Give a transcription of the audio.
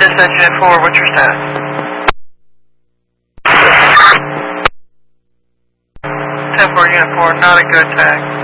Dispatch Unit 4, what's your status? 10-4 Unit 4, not a good tag.